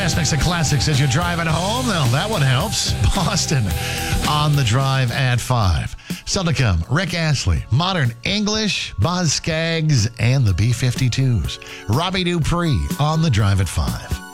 best mix of classics as you're driving home. Well, that one helps. Boston on the drive at 5. Still to come, Rick Astley, Modern English, Boz Scaggs, and the B-52s. Robbie Dupree on the drive at 5.